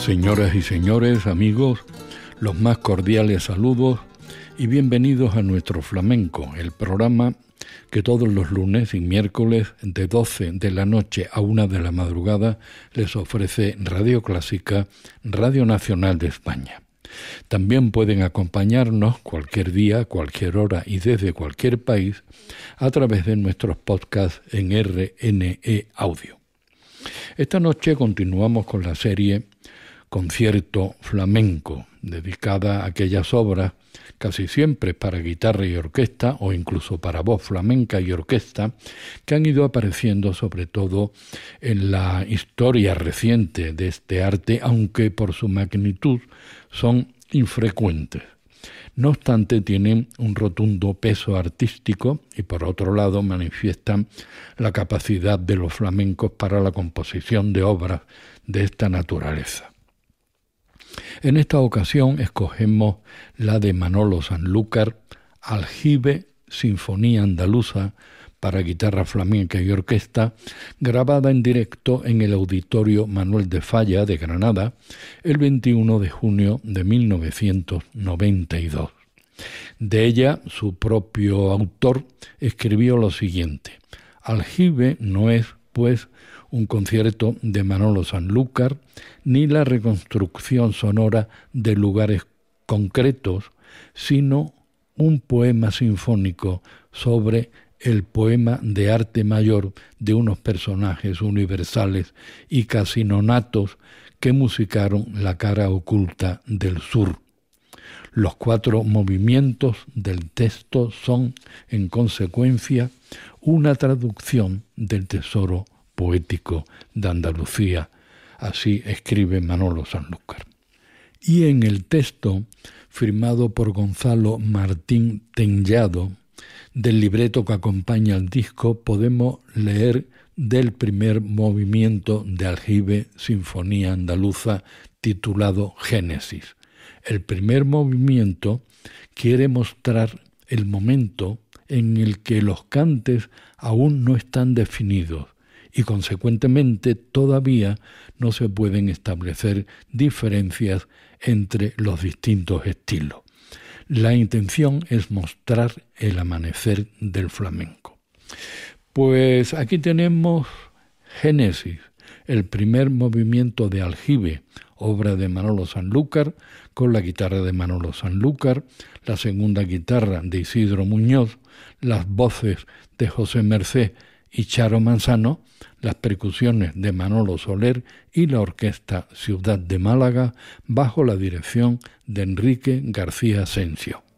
Señoras y señores, amigos, los más cordiales saludos y bienvenidos a Nuestro Flamenco, el programa que todos los lunes y miércoles de 12 de la noche a 1 de la madrugada les ofrece Radio Clásica, Radio Nacional de España. También pueden acompañarnos cualquier día, cualquier hora y desde cualquier país a través de nuestros podcasts en RNE Audio. Esta noche continuamos con la serie Concierto Flamenco, dedicada a aquellas obras casi siempre para guitarra y orquesta o incluso para voz flamenca y orquesta que han ido apareciendo sobre todo en la historia reciente de este arte, aunque por su magnitud son infrecuentes. No obstante, tienen un rotundo peso artístico y por otro lado manifiestan la capacidad de los flamencos para la composición de obras de esta naturaleza. En esta ocasión escogemos la de Manolo Sanlúcar, Aljibe, Sinfonía Andaluza para guitarra flamenca y orquesta, grabada en directo en el Auditorio Manuel de Falla de Granada el 21 de junio de 1992. De ella, su propio autor escribió lo siguiente: Aljibe no es, pues, un concierto de Manolo Sanlúcar, ni la reconstrucción sonora de lugares concretos, sino un poema sinfónico sobre el poema de arte mayor de unos personajes universales y casi nonatos que musicaron la cara oculta del sur. Los 4 movimientos del texto son, en consecuencia, una traducción del tesoro poético de Andalucía, así escribe Manolo Sanlúcar. Y en el texto, firmado por Gonzalo Martín Tellado, del libreto que acompaña al disco, podemos leer del primer movimiento de Aljibe, Sinfonía Andaluza, titulado Génesis. El primer movimiento quiere mostrar el momento en el que los cantes aún no están definidos, y consecuentemente todavía no se pueden establecer diferencias entre los distintos estilos. La intención es mostrar el amanecer del flamenco. Pues aquí tenemos Génesis, el primer movimiento de Aljibe, obra de Manolo Sanlúcar, con la guitarra de Manolo Sanlúcar, la segunda guitarra de Isidro Muñoz, las voces de José Mercé y Charo Manzano, las percusiones de Manolo Soler y la Orquesta Ciudad de Málaga bajo la dirección de Enrique García Asensio.